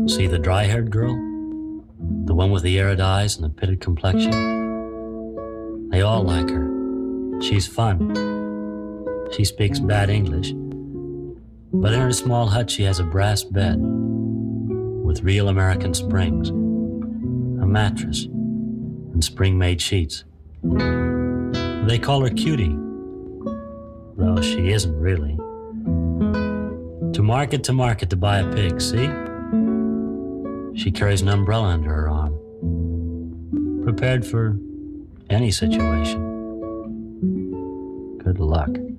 See the dry-haired girl? The one with the arid eyes and the pitted complexion? They all like her. She's fun. She speaks bad English, but in her small hut she has a brass bed with real American springs, a mattress, and spring-made sheets. They call her Cutie, though she isn't really. To market to buy a pig, see? She carries an umbrella under her arm, prepared for any situation. Good luck.